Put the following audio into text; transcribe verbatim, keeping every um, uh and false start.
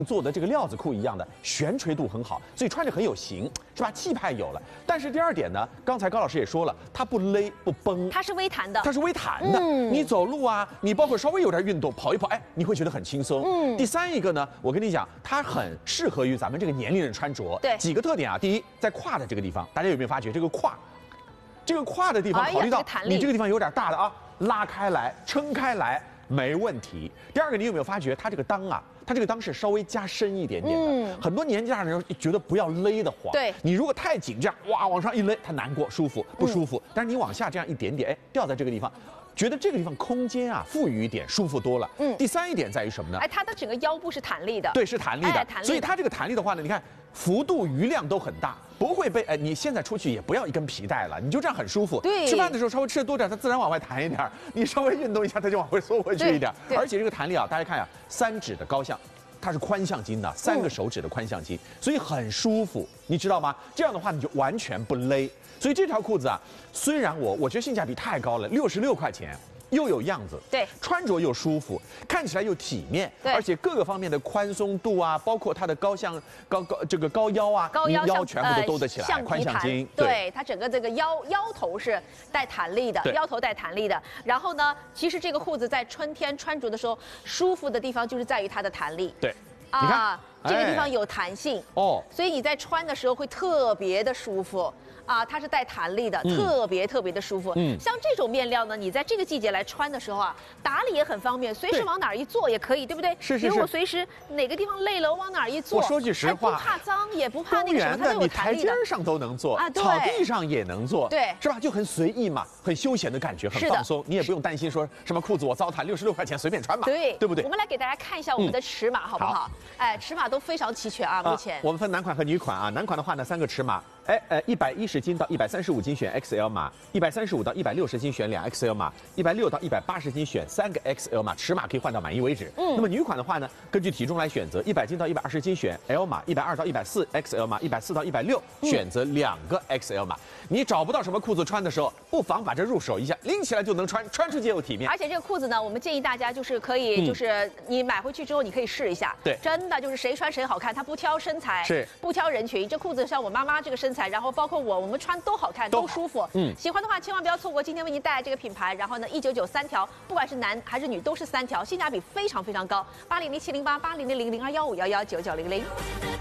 做的这个料子裤一样的，悬垂度很好，所以穿着很有型，是吧？气派有了。但是第二点呢，刚才高老师也说了，它不勒不绷， 它是微弹的， 它是微弹的。嗯，你走路啊，你包括稍微有点运动，跑一跑，哎，你会觉得很轻松。嗯。第三一个呢，我跟你讲，它很适合于咱们这个年龄人穿着。 对。 几个特点啊，第一，在胯的这个地方，大家有没有发觉这个胯，这个胯的地方，考虑到你这个地方有点大的啊，拉开来，撑开来。没问题。第二个，你有没有发觉它这个裆啊？它这个裆是稍微加深一点点的。嗯，很多年纪大的人觉得不要勒得慌。 对， 你如果太紧，这样哇往上一勒，它难过，舒服不舒服？嗯、但是你往下这样一点点，哎，掉在这个地方，觉得这个地方空间啊富裕一点，舒服多了。嗯。第三一点在于什么呢？ 哎，它的整个腰部是弹力的。 对，是弹力的。 哎、弹力的。 所以它这个弹力的话呢，你看幅度余量都很大。不会被哎，你现在出去也不要一根皮带了，你就这样很舒服。 对， 吃饭的时候稍微吃的多点，它自然往外弹一点；你稍微运动一下，它就往回缩回去一点。而且这个弹力啊，大家看呀、啊，三指的高项，它是宽向筋的，三个手指的宽向筋，所以很舒服，你知道吗？这样的话你就完全不勒。所以这条裤子啊，虽然我我觉得性价比太高了，六十六块钱。又有样子， 对， 穿着又舒服，看起来又体面， 对， 而且各个方面的宽松度啊，包括它的高向高高这个高腰啊， 高腰腰全部都兜得起来， 呃、 宽向筋， 对，对它整个这个腰腰头是带弹力的，腰头带弹力的。然后呢，其实这个裤子在春天穿着的时候，舒服的地方就是在于它的弹力， 对， 啊， 你看这个地方有弹性哦， 所以你在穿的时候会特别的舒服。啊，它是带弹力的， 嗯、 特别特别的舒服。嗯，像这种面料呢，你在这个季节来穿的时候啊，打理也很方便，随时往哪儿一坐也可以，对不对？ 是是是。 比如我随时哪个地方累了，我往哪儿一坐， 我说句实话， 不怕脏，也不怕那个什么，它都有弹力的。 你台阶上都能坐， 啊，对， 草地上也能坐， 对， 是吧？就很随意嘛，很休闲的感觉，很放松，你也不用担心说什么裤子我糟蹋，六十六块钱随便穿嘛， 对， 对不对？ 我们来给大家看一下我们的尺码，好不好？哎，尺码都非常齐全啊，目前。 我们分男款和女款啊，男款的话呢，三个尺码。哎呃，一百一十斤到一百三十五斤选 X L 码，一百三十五到一百六十斤选两 X L 码，一百六到一百八十斤选三个 X L 码，尺码可以换到满意为止。嗯，那么女款的话呢，根据体重来选择，一百斤到一百二十斤选 L 码，一百二到一百四 X L 码，一百四到一百六选择两个 X L 码。你找不到什么裤子穿的时候，不妨把这入手一下，拎起来就能穿，穿出去又体面。 而且这个裤子呢，我们建议大家就是可以，就是你买回去之后，你可以试一下。 对， 真的就是谁穿谁好看，它不挑身材， 是不挑人群。这裤子像我妈妈这个身材，然后包括我。我们穿都好看，都舒服。嗯，喜欢的话千万不要错过今天为您带来这个品牌。然后呢，一九九三条，不管是男还是女，都是三条，性价比非常非常高。八零零七零八八零零零零二幺五幺幺九九零零。